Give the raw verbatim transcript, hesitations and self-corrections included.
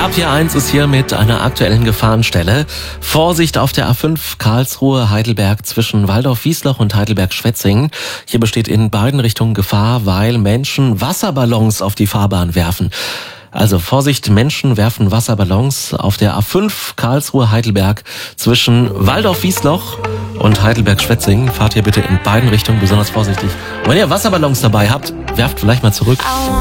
R P eins ist hier mit einer aktuellen Gefahrenstelle. Vorsicht auf der A fünf Karlsruhe-Heidelberg zwischen Waldorf-Wiesloch und Heidelberg-Schwetzingen. Hier besteht in beiden Richtungen Gefahr, weil Menschen Wasserballons auf die Fahrbahn werfen. Also Vorsicht, Menschen werfen Wasserballons auf der A fünf Karlsruhe-Heidelberg zwischen Waldorf-Wiesloch und Heidelberg-Schwetzingen. Fahrt hier bitte in beiden Richtungen besonders vorsichtig. Und wenn ihr Wasserballons dabei habt, werft vielleicht mal zurück.